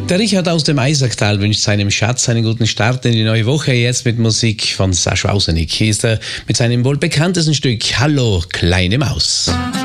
Der Richard aus dem Eisacktal wünscht seinem Schatz einen guten Start in die neue Woche. Jetzt mit Musik von Sascha Ausenik. Hier ist er mit seinem wohl bekanntesten Stück Hallo, kleine Maus.